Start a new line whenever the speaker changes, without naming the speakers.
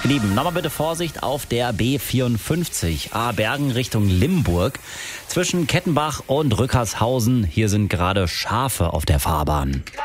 Lieben, nochmal bitte Vorsicht auf der B54 Ahrbergen Richtung Limburg. Zwischen Kettenbach und Rückershausen, hier sind gerade Schafe auf der Fahrbahn.